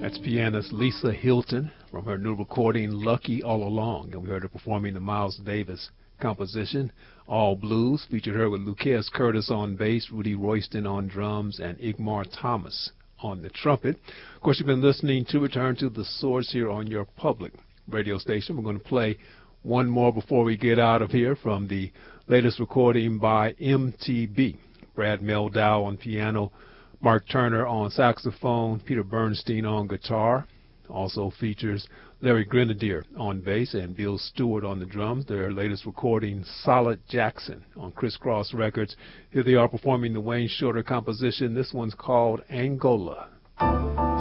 That's pianist Lisa Hilton from her new recording Lucky All Along, and we heard her performing the Miles Davis composition All Blues. Featured her with Luquez Curtis on bass, Rudy Royston on drums, and Igmar Thomas on the trumpet. Of course, you've been listening to Return to the Source here on your public radio station. We're going to play one more before we get out of here from the latest recording by MTB. Brad Meldau on piano, Mark Turner on saxophone, Peter Bernstein on guitar. Also features Larry Grenadier on bass and Bill Stewart on the drums. Their latest recording, Solid Jackson, on Criss Cross Records. Here they are performing the Wayne Shorter composition. This one's called Angola.